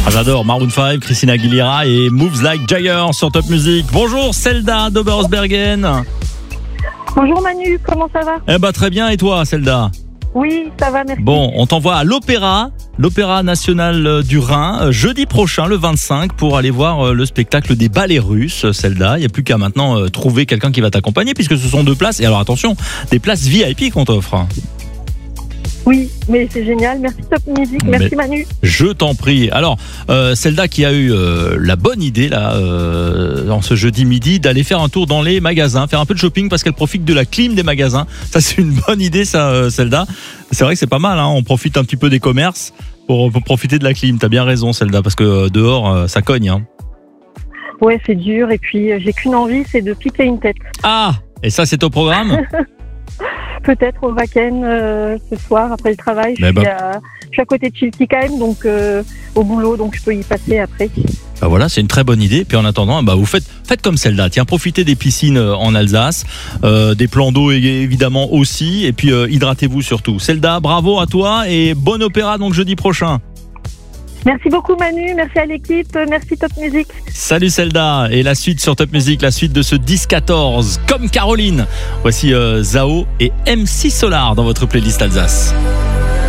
Ah, j'adore Maroon 5, Christina Aguilera et Moves Like Jagger sur Top Music. Bonjour Zelda d'Obersbergen. Bonjour Manu, comment ça va? Très bien, et toi Zelda? Oui, ça va, merci. Bon, on t'envoie à l'Opéra national du Rhin, jeudi prochain, le 25, pour aller voir le spectacle des ballets russes, Zelda. Il n'y a plus qu'à maintenant trouver quelqu'un qui va t'accompagner, puisque ce sont 2 places. Et alors attention, des places VIP qu'on t'offre. Oui, mais c'est génial, merci Top Music, merci Manu. Je t'en prie. Alors, Zelda qui a eu la bonne idée, là, en ce jeudi midi, d'aller faire un tour dans les magasins, faire un peu de shopping, parce qu'elle profite de la clim des magasins. Ça, c'est une bonne idée, ça, Zelda. C'est vrai que c'est pas mal, hein. On profite un petit peu des commerces pour profiter de la clim. T'as bien raison, Zelda, parce que dehors, ça cogne, hein. Ouais, c'est dur, et puis j'ai qu'une envie, c'est de piquer une tête. Ah, et ça, c'est au programme? Peut-être au week-end, ce soir, après le travail. Je suis à côté de Chilty quand même, donc au boulot, donc je peux y passer après. Bah voilà, c'est une très bonne idée. Puis en attendant, vous faites comme Zelda. Tiens, profitez des piscines en Alsace, des plans d'eau évidemment aussi, et puis hydratez-vous surtout. Zelda, bravo à toi et bon opéra donc jeudi prochain. Merci beaucoup Manu, merci à l'équipe, merci Top Music. Salut Zelda, et la suite sur Top Music, la suite de ce 10-14, comme Caroline. Voici Zao et MC Solar dans votre playlist Alsace.